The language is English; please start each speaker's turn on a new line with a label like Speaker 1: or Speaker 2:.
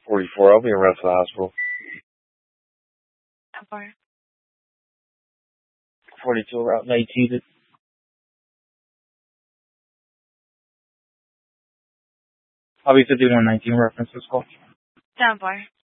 Speaker 1: 44. I'll be around to the hospital. 42 Route 19. I'll be 5119 reference this call.
Speaker 2: 10-4.